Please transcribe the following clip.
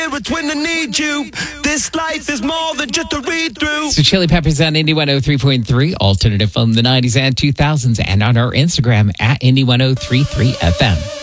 It's when I need you. This life is more than just a read through. So Chili Peppers on Indie 103.3, alternative from the 90s and 2000s, and on our Instagram at Indie 1033 FM.